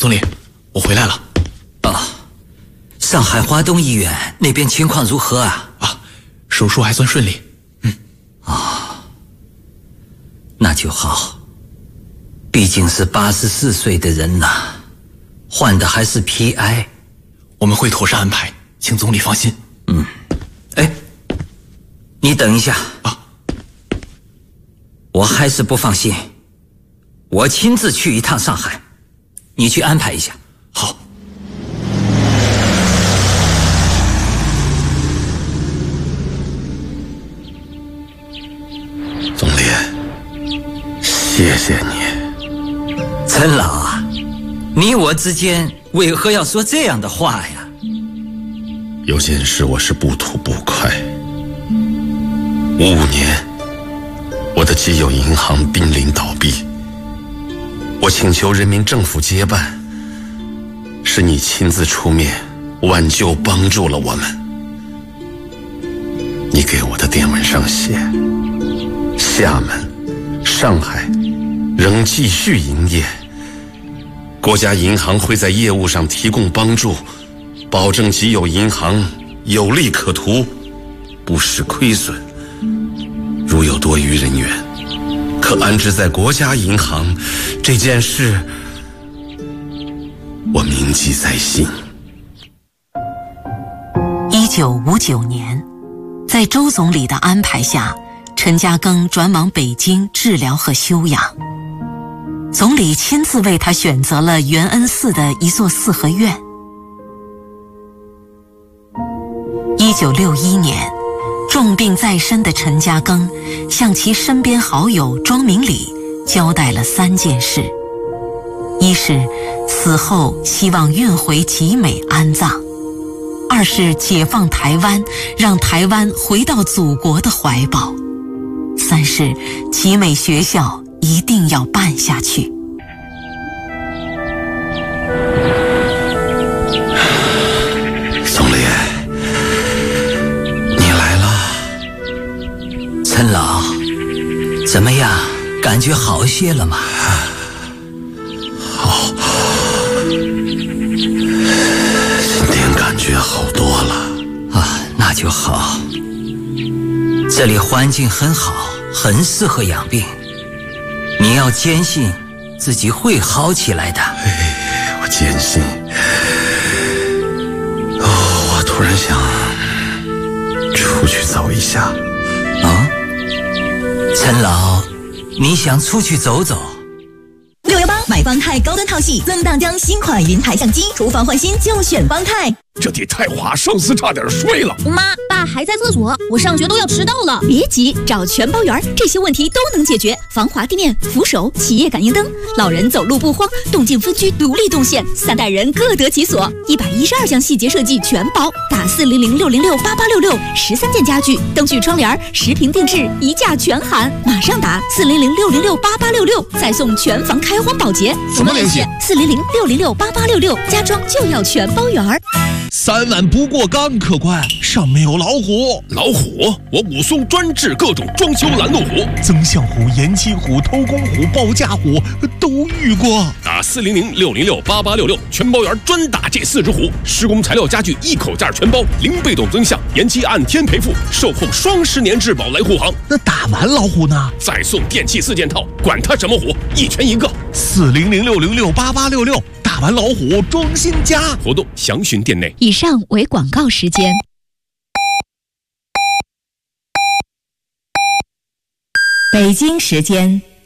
总理，我回来了。 上海华东医院那边情况如何啊？ 手术还算顺利。 那就好。毕竟是84岁的人呐，患的还是皮癌。 我们会妥善安排，请总理放心。 你等一下我还是不放心，我亲自去一趟上海，你去安排一下。 好。 总理，谢谢你。 陈老啊，你我之间为何要说这样的话呀？ 有件事我是不吐不快。55年，我的基友银行濒临倒闭，我请求人民政府接办，是你亲自出面挽救帮助了我们。你给我的电文上写，厦门、上海仍继续营业，国家银行会在业务上提供帮助，保证基友银行有利可图，不使亏损。如有多余人员，可安置在国家银行。这件事我铭记在心。 1959年，在周总理的安排下，陈嘉庚转往北京治疗和休养。总理亲自为他选择了元恩寺的一座四合院。1961年，重病在身的陈嘉庚向其身边好友庄明礼交代了3件事：一是死后希望运回集美安葬；二是解放台湾，让台湾回到祖国的怀抱；三是集美学校一定要办下去。 总理，你来了。 陈老，怎么样？感觉好些了吗？ 好，今天感觉好多了。 那就好。这里环境很好，很适合养病。你要坚信自己会好起来的。 我坚信。我突然想出去走一下。 陈老，你想出去走走 ？618买方太高端套系，增大疆新款云台相机，厨房换新就选方太。 这地太滑，上司差点摔了。 妈，爸还在厕所，我上学都要迟到了。 别急，找全包园，这些问题都能解决。防滑地面、扶手、企业感应灯，老人走路不慌，动静分区独立动线，3代人各得其所。112项细节设计全包，打400-606-8866，13件家具、灯具、窗帘，10瓶定制，1价全含。马上打400-606-8866，再送全房开荒保洁。 怎么联系 ？400-606-8866，家装就要全包园。 3万不过岗，客官，上面有老虎。老虎？我武松专治各种装修拦路虎， 增项虎、延期虎、偷工虎、报价虎都遇过。 打400-606-8866，全包园专打这4只虎。施工材料家具1口价全包，0被动增项，延期按天赔付，售后双10年质保来护航。 那打完老虎呢？ 再送电器4件套，管它什么虎，一拳1个。 400-606-8866，打完老虎装新家。 活动详询店内。 以上为广告时间。 北京时间